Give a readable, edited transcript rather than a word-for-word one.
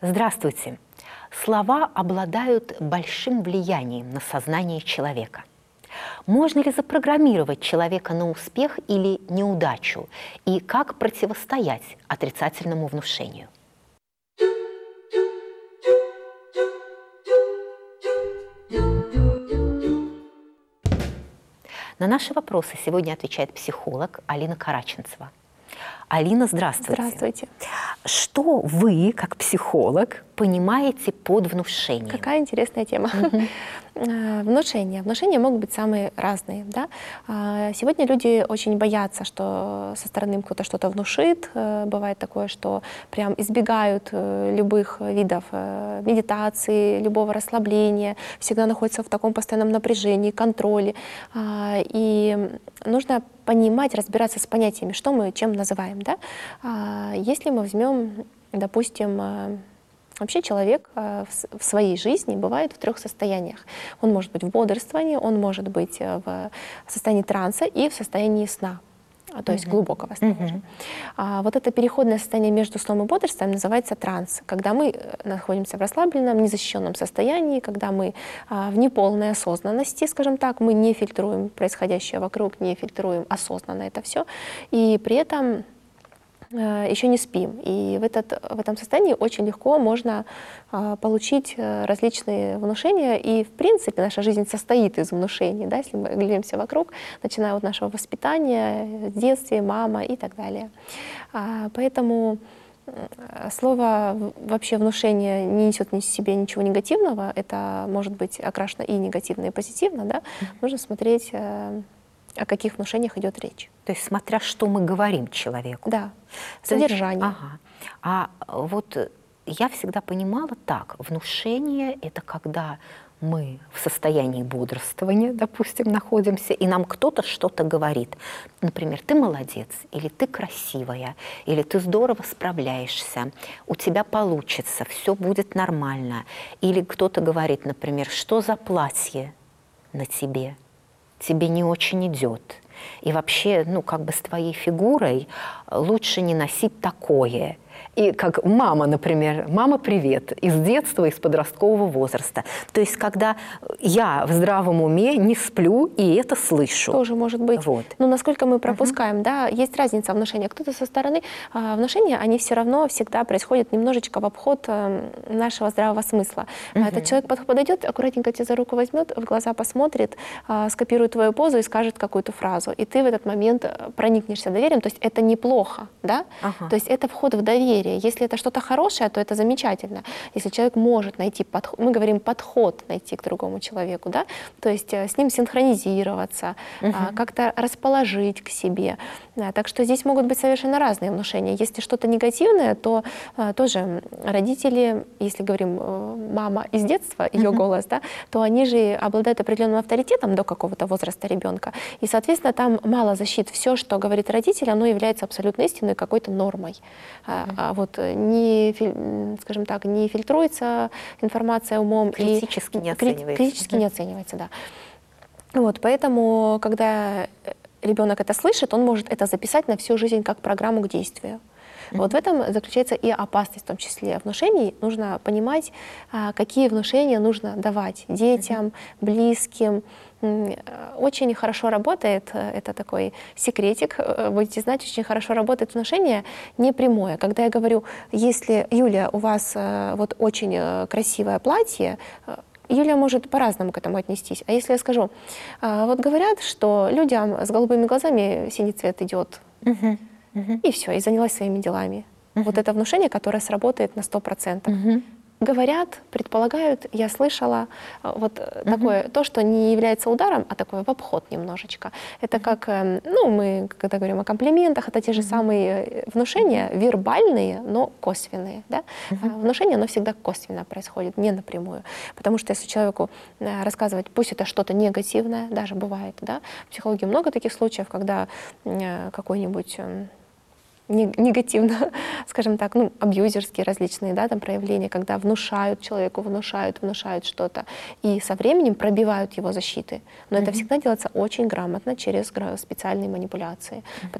Здравствуйте. Слова обладают большим влиянием на сознание человека. Можно ли запрограммировать человека на успех или неудачу? И как противостоять отрицательному внушению? На наши вопросы сегодня отвечает психолог Алина Караченцева. Алина, здравствуйте. Здравствуйте. Что вы, как психолог, понимаете под внушением? Какая интересная тема. Внушения. Внушения могут быть самые разные. Да? Сегодня люди очень боятся, что со стороны им кто-то что-то внушит. Бывает такое, что прям избегают любых видов медитации, любого расслабления, всегда находятся в таком постоянном напряжении, контроле. И нужно понимать, разбираться с понятиями, что мы чем называем. Да? Если мы возьмем, допустим, вообще человек в своей жизни бывает в 3 состояниях. Он может быть в бодрствовании, он может быть в состоянии транса и в состоянии сна, то есть глубокого сна. Вот это переходное состояние между сном и бодрствованием называется транс, когда мы находимся в расслабленном, незащищенном состоянии, когда мы в неполной осознанности, скажем так, мы не фильтруем происходящее вокруг, не фильтруем осознанно это все, и при этом еще не спим. И в этом состоянии очень легко можно получить различные внушения. И, в принципе, наша жизнь состоит из внушений, да, если мы глядимся вокруг, начиная от нашего воспитания, детства, мама и так далее. Поэтому слово вообще внушение не несет в себе ничего негативного. Это может быть окрашено и негативно, и позитивно. Да? Нужно смотреть, о каких внушениях идет речь. То есть смотря что мы говорим человеку. Да, содержание. Ага. А вот я всегда понимала так, внушение — это когда мы в состоянии бодрствования, допустим, находимся, и нам кто-то что-то говорит. Например, ты молодец, или ты красивая, или ты здорово справляешься, у тебя получится, все будет нормально. Или кто-то говорит, например, что за платье на тебе? Тебе не очень идет. И вообще, ну, как бы с твоей фигурой лучше не носить такое. И как мама, например, «Мама, привет!» из детства, из подросткового возраста. То есть когда я в здравом уме не сплю и это слышу. Тоже может быть. Вот. Но насколько мы пропускаем, да, есть разница внушения. Кто-то со стороны внушения, они все равно всегда происходят немножечко в обход нашего здравого смысла. Этот человек подойдет, аккуратненько тебя за руку возьмет, в глаза посмотрит, скопирует твою позу и скажет какую-то фразу. И ты в этот момент проникнешься доверием. То есть это неплохо, да? То есть это вход в доверие. Если это что-то хорошее, то это замечательно. Если человек может найти подход, мы говорим подход найти к другому человеку, да? То есть с ним синхронизироваться, как-то расположить к себе. Так что здесь могут быть совершенно разные внушения. Если что-то негативное, то тоже родители, если говорим мама из детства, ее голос, да, то они же обладают определенным авторитетом до какого-то возраста ребенка. И, соответственно, там мало защит. Все, что говорит родитель, оно является абсолютно истинной, какой-то нормой. Вот не, скажем так, не фильтруется информация умом. Критически не оценивается. Критически не оценивается, да. Вот, поэтому, когда ребенок это слышит, он может это записать на всю жизнь как программу к действию. Вот в этом заключается и опасность, в том числе внушений. Нужно понимать, какие внушения нужно давать детям, близким. Очень хорошо работает, это такой секретик, будете знать, очень хорошо работает внушение непрямое. Когда я говорю, если, Юля, у вас вот очень красивое платье, Юля может по-разному к этому отнестись. А если я скажу, вот говорят, что людям с голубыми глазами синий цвет идет, и все, и занялась своими делами. Вот это внушение, которое сработает на 100%. Говорят, предполагают, я слышала, вот такое, то, что не является ударом, а такое в обход немножечко. Это как, ну, мы, когда говорим о комплиментах, это те же самые внушения, вербальные, но косвенные. Да? Внушение, оно всегда косвенно происходит, не напрямую. Потому что если человеку рассказывать, пусть это что-то негативное, даже бывает, да? В психологии много таких случаев, когда какой-нибудь негативно, скажем так, ну, абьюзерские различные, да, там проявления, когда внушают человеку, внушают что-то, и со временем пробивают его защиты. Но это всегда делается очень грамотно через специальные манипуляции.